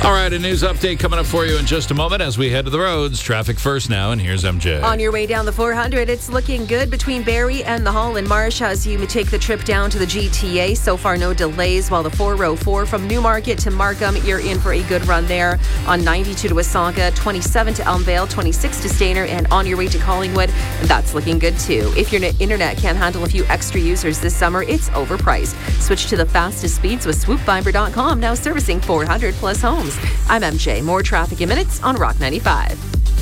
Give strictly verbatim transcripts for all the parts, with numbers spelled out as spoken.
All right, a news update coming up for you in just a moment as we head to the roads. Traffic first now, and here's M J. On your way down the four hundred, it's looking good between Barrie and the Holland Marsh as you take the trip down to the G T A. So far, no delays, while the four oh four from Newmarket to Markham, you're in for a good run there. On ninety-two to Wasaga, twenty-seven to Elmvale, twenty-six to Stayner, and on your way to Collingwood, that's looking good too. If your internet can't handle a few extra users this summer, it's overpriced. Switch to the fastest speeds with swoop fiber dot com, now servicing four hundred plus homes. I'm M J. More traffic in minutes on Rock ninety-five.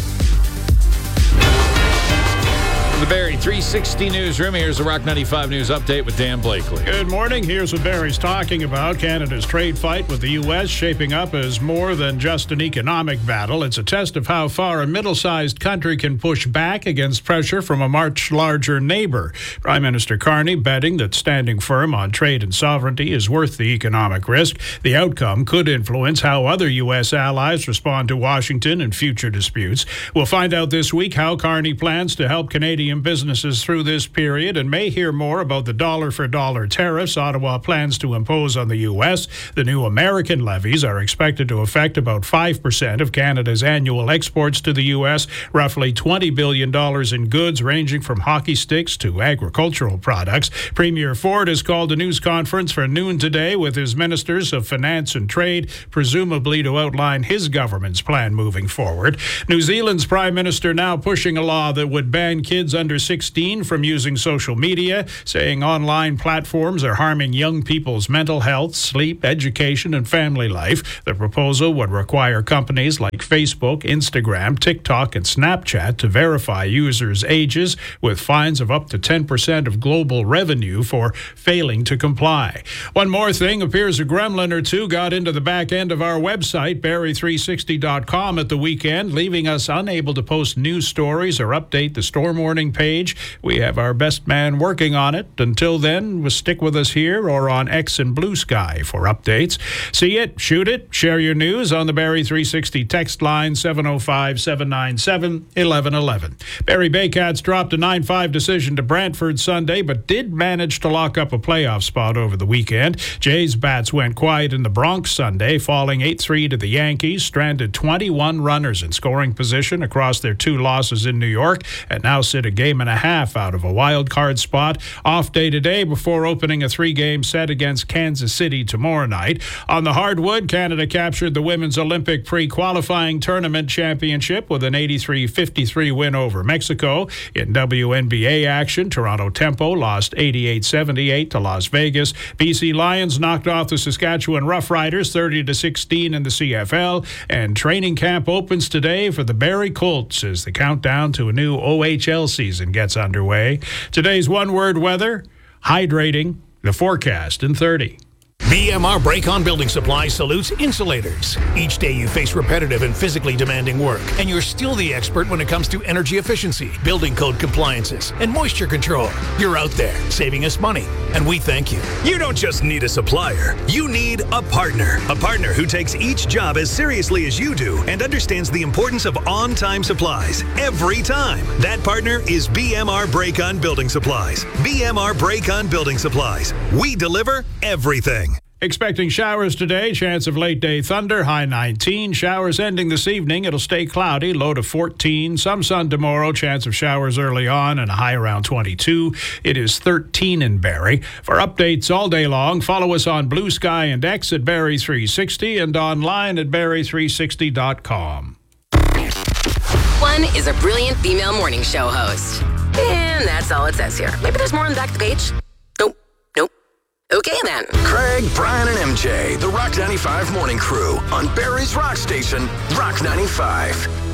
The Barrie three sixty newsroom. Here's the Rock ninety-five News Update with Dan Blakely. Good morning. Here's what Barrie's talking about. Canada's trade fight with the U S shaping up as more than just an economic battle. It's a test of how far a middle-sized country can push back against pressure from a much larger neighbor. Prime Minister Carney betting that standing firm on trade and sovereignty is worth the economic risk. The outcome could influence how other U S allies respond to Washington in future disputes. We'll find out this week how Carney plans to help Canadian businesses through this period, and may hear more about the dollar-for-dollar tariffs Ottawa plans to impose on the U S. The new American levies are expected to affect about five percent of Canada's annual exports to the U S, roughly twenty billion dollars in goods ranging from hockey sticks to agricultural products. Premier Ford has called a news conference for noon today with his ministers of finance and trade, presumably to outline his government's plan moving forward. New Zealand's Prime Minister now pushing a law that would ban kids under sixteen from using social media, saying online platforms are harming young people's mental health, sleep, education, and family life. The proposal would require companies like Facebook, Instagram, TikTok, and Snapchat to verify users' ages, with fines of up to ten percent of global revenue for failing to comply. One more thing, appears a gremlin or two got into the back end of our website, Barrie three sixty dot com, at the weekend, leaving us unable to post news stories or update the storm warning page. We have our best man working on it. Until then, we'll stick with us here or on X and Blue Sky for updates. See it, shoot it, share your news on the Barrie three sixty text line seven oh five, seven nine seven, one one one one. Barrie Baycats dropped a nine five decision to Brantford Sunday, but did manage to lock up a playoff spot over the weekend. Jays bats went quiet in the Bronx Sunday, falling eight three to the Yankees, stranded twenty-one runners in scoring position across their two losses in New York, and now sit a game and a half out of a wild card spot. Off day today before opening a three-game set against Kansas City tomorrow night. On the hardwood, Canada captured the Women's Olympic pre-qualifying tournament championship with an eighty-three fifty-three win over Mexico. In W N B A action, Toronto Tempo lost eighty-eight seventy-eight to Las Vegas. B C Lions knocked off the Saskatchewan Roughriders thirty to sixteen in the C F L. And training camp opens today for the Barrie Colts as the countdown to a new O H L season gets underway. Today's one-word weather, hydrating. The forecast in thirty. B M R Break-On Building Supply salutes insulators. Each day you face repetitive and physically demanding work, and you're still the expert when it comes to energy efficiency, building code compliances, and moisture control. You're out there saving us money, and we thank you. You don't just need a supplier, you need a partner. A partner who takes each job as seriously as you do and understands the importance of on-time supplies every time. That partner is B M R Break-On Building Supplies. B M R Break-On Building Supplies. We deliver everything. Expecting showers today, chance of late-day thunder, high nineteen. Showers ending this evening. It'll stay cloudy, low to fourteen. Some sun tomorrow, chance of showers early on, and a high around twenty-two. It is thirteen in Barrie. For updates all day long, follow us on Blue Sky and X at Barrie three sixty and online at Barrie three sixty dot com. One is a brilliant female morning show host. And that's all it says here. Maybe there's more on the back of the page. Nope. Nope. Okay, then. Craig, Brian, and M J, the Rock ninety-five Morning Crew on Barrie's Rock Station, Rock ninety-five.